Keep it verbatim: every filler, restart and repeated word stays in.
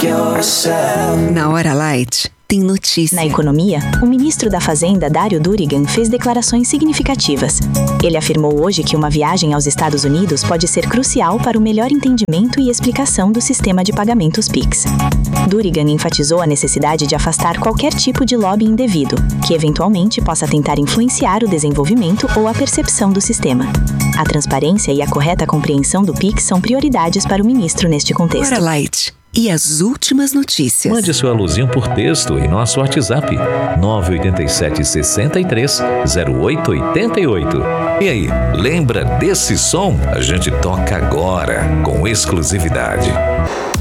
Na Hora Light, tem notícia. Na economia, o ministro da Fazenda, Dário Durigan, fez declarações significativas. Ele afirmou hoje que uma viagem aos Estados Unidos pode ser crucial para o melhor entendimento e explicação do sistema de pagamentos Pix. Durigan enfatizou a necessidade de afastar qualquer tipo de lobby indevido, que eventualmente possa tentar influenciar o desenvolvimento ou a percepção do sistema. A transparência e a correta compreensão do Pix são prioridades para o ministro neste contexto. Hora Light. E as últimas notícias. Mande seu alôzinho por texto em nosso WhatsApp nove oito sete, seis três, zero oito oito oito. E aí, lembra desse som? A gente toca agora com exclusividade.